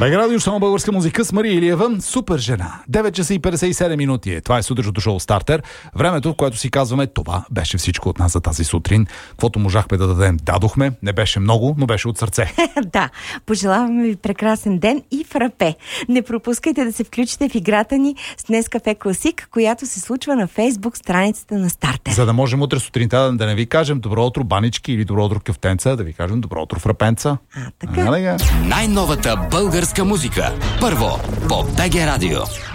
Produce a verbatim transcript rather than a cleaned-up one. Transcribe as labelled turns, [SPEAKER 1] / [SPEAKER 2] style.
[SPEAKER 1] Бег радио, само българска музика с Мария Илиева. Супер жена. девет часа и петдесет и седем минути е. Това е сутрешното шоу Стартер. Времето, в което си казваме, това беше всичко от нас за тази сутрин. Каквото можахме да дадем, дадохме. Не беше много, но беше от сърце.
[SPEAKER 2] Да, пожелаваме ви прекрасен ден и фрапе. Не пропускайте да се включите в играта ни с Нескафе Класик, която се случва на Фейсбук страницата на Стартер.
[SPEAKER 1] За да можем утре сутринта да не ви кажем добро утро банички или добро утро кюфтенца, да ви кажем добро утро фрапенца.
[SPEAKER 2] А, така.
[SPEAKER 3] Най-новата българска музика. Първо по БГ Радио.